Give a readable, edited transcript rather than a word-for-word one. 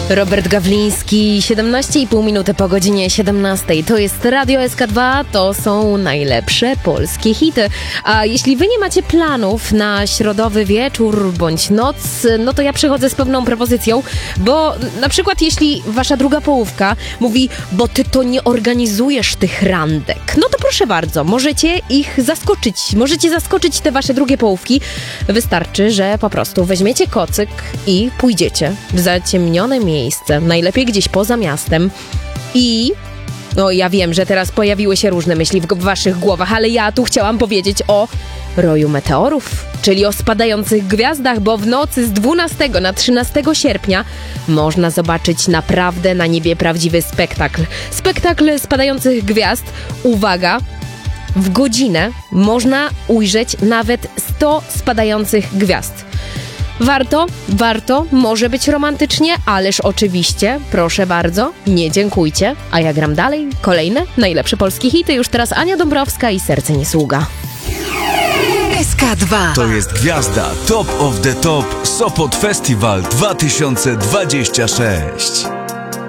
Robert Gawliński, 17,5 minuty po godzinie 17. To jest Radio SK2, to są najlepsze polskie hity. A jeśli wy nie macie planów na środowy wieczór bądź noc, no to ja przychodzę z pewną propozycją, bo na przykład jeśli wasza druga połówka mówi, bo ty to nie organizujesz tych randek, no to proszę bardzo, możecie ich zaskoczyć. Możecie zaskoczyć te wasze drugie połówki. Wystarczy, że po prostu weźmiecie kocyk i pójdziecie w zaciemnione miejsce, najlepiej gdzieś poza miastem i... No ja wiem, że teraz pojawiły się różne myśli w waszych głowach, ale ja tu chciałam powiedzieć o roju meteorów, czyli o spadających gwiazdach, bo w nocy z 12 na 13 sierpnia można zobaczyć naprawdę na niebie prawdziwy spektakl. Spektakl spadających gwiazd. Uwaga! W godzinę można ujrzeć nawet 100 spadających gwiazd. Warto, może być romantycznie, ależ oczywiście, proszę bardzo, nie dziękujcie. A ja gram dalej, kolejne najlepsze polskie hity. Już teraz Ania Dąbrowska i Serce nie sługa. SK2. To jest gwiazda Top of the Top Sopot Festival 2026.